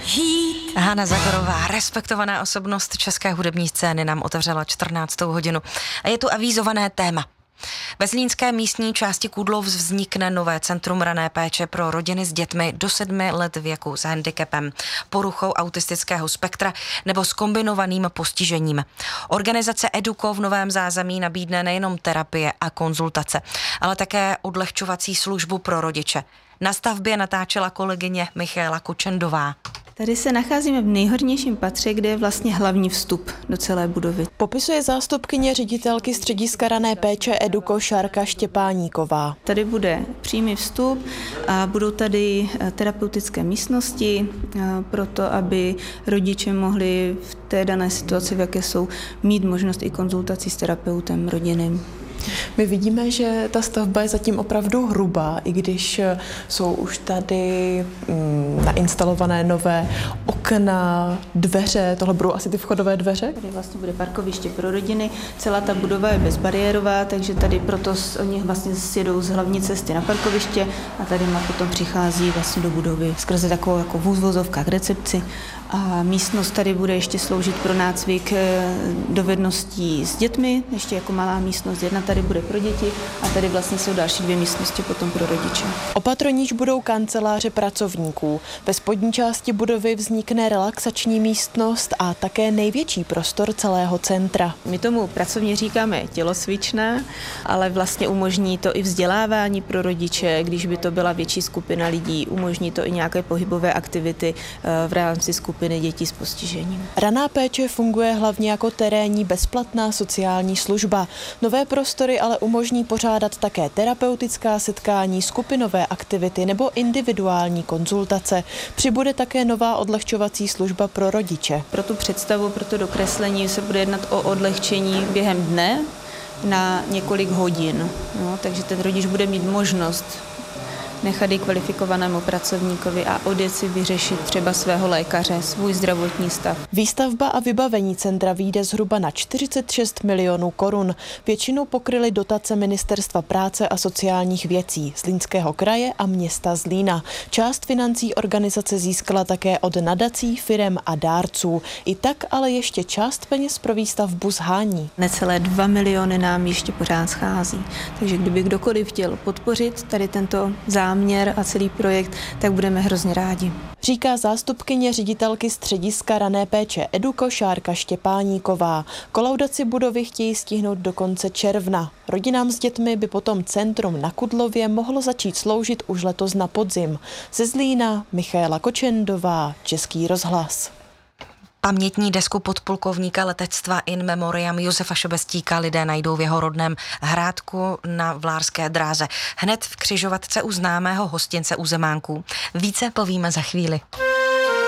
Hana Zagorová, respektovaná osobnost české hudební scény, nám otevřela 14. hodinu. A je tu avízované téma. Ve zlínské místní části Kudlov vznikne nové centrum rané péče pro rodiny s dětmi do 7 let věku s handicapem, poruchou autistického spektra nebo s kombinovaným postižením. Organizace Eduko v Novém Zázemí nabídne nejenom terapie a konzultace, ale také odlehčovací službu pro rodiče. Na stavbě natáčela kolegyně Michaela Kočendová. Tady se nacházíme v nejhornějším patře, kde je vlastně hlavní vstup do celé budovy. Popisuje zástupkyně ředitelky střediska rané péče Eduko Šárka Štěpáníková. Tady bude přímý vstup a budou tady terapeutické místnosti, proto aby rodiče mohli v té dané situaci, v jaké jsou, mít možnost i konzultací s terapeutem rodinným. My vidíme, že ta stavba je zatím opravdu hrubá, i když jsou už tady nainstalované nové okna, dveře, tohle budou asi ty vchodové dveře? Tady vlastně bude parkoviště pro rodiny, celá ta budova je bezbariérová, takže tady proto oni vlastně sjedou z hlavní cesty na parkoviště a tady potom přichází vlastně do budovy skrze takovou jako v úvozovkách recepci. A místnost tady bude ještě sloužit pro nácvik dovedností s dětmi, ještě jako malá místnost jedna tady bude pro děti a tady vlastně jsou další 2 místnosti potom pro rodiče. Opatrníž budou kanceláře pracovníků. Ve spodní části budovy vznikne relaxační místnost a také největší prostor celého centra. My tomu pracovně říkáme tělocvičná, ale vlastně umožní to i vzdělávání pro rodiče, když by to byla větší skupina lidí, umožní to i nějaké pohybové aktivity v rámci skupiny dětí s postižením. Raná péče funguje hlavně jako terénní bezplatná sociální služba. Nové prostory ale umožní pořádat také terapeutická setkání, skupinové aktivity nebo individuální konzultace. Přibude také nová odlehčovací služba pro rodiče. Pro tu představu, pro to dokreslení se bude jednat o odlehčení během dne na několik hodin. No, takže ten rodič bude mít možnost nechat ji kvalifikovanému pracovníkovi a odjet si vyřešit třeba svého lékaře, svůj zdravotní stav. Výstavba a vybavení centra vyjde zhruba na 46 milionů korun. Většinu pokryly dotace Ministerstva práce a sociálních věcí, Zlínského kraje a města Zlína. Část financí organizace získala také od nadací, firem a dárců. I tak ale ještě část peněz pro výstavbu shání. Necelé 2 miliony nám ještě pořád schází. Takže kdyby kdokoliv chtěl podpořit tady tento záměr a celý projekt, tak budeme hrozně rádi. Říká zástupkyně ředitelky střediska rané péče Eduko Šárka Štěpáníková. Kolaudaci budovy chtějí stihnout do konce června. Rodinám s dětmi by potom centrum na Kudlově mohlo začít sloužit už letos na podzim. Ze Zlína Michaela Kočendová, Český rozhlas. Pamětní desku podplukovníka letectva in memoriam Josefa Šebestíka lidé najdou v jeho rodném Hrádku na Vlárské dráze. Hned v křižovatce u známého hostince u Zemánků. Více povíme za chvíli.